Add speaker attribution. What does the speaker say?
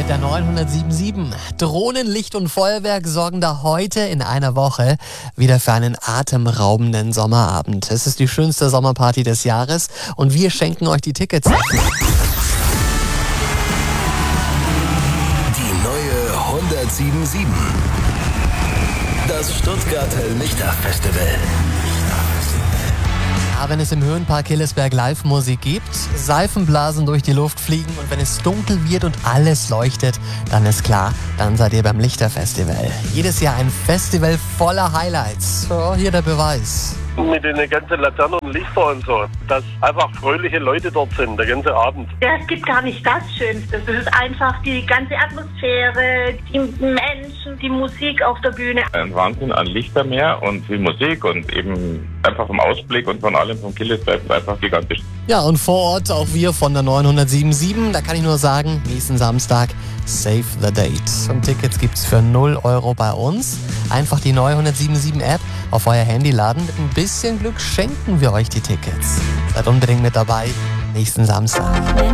Speaker 1: mit der 907.7. Drohnen, Licht und Feuerwerk sorgen da heute in einer Woche wieder für einen atemberaubenden Sommerabend. Es ist die schönste Sommerparty des Jahres und wir schenken euch die Tickets.
Speaker 2: Die neue 107.7. Das Stuttgarter Lichterfestival.
Speaker 1: Ja, wenn es im Höhenpark Hillesberg Live-Musik gibt, Seifenblasen durch die Luft fliegen und wenn es dunkel wird und alles leuchtet, dann ist klar, dann seid ihr beim Lichterfestival. Jedes Jahr ein Festival voller Highlights. So, hier der Beweis.
Speaker 3: Mit den ganzen Laternen und Lichter und so, dass einfach fröhliche Leute dort sind, der ganze Abend.
Speaker 4: Ja, es gibt gar nicht das Schönste. Es ist einfach die ganze Atmosphäre, die Menschen, die Musik auf der Bühne.
Speaker 5: Ein Wahnsinn an Lichtermeer und viel Musik und eben einfach vom Ausblick und von allem vom Hillesberg einfach gigantisch.
Speaker 1: Ja, und vor Ort auch wir von der 907.7. Da kann ich nur sagen, nächsten Samstag save the date. Und Tickets gibt's für 0 € bei uns. Einfach die neue 107.7 App auf euer Handy laden. Mit ein bisschen Glück schenken wir euch die Tickets. Seid unbedingt mit dabei nächsten Samstag.